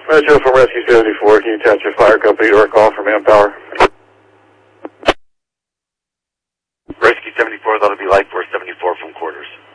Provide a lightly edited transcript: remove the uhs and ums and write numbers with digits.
Metro from Rescue 74, can you attach your fire company to our call for manpower? Rescue 74, that'll be Light Force 74 from quarters.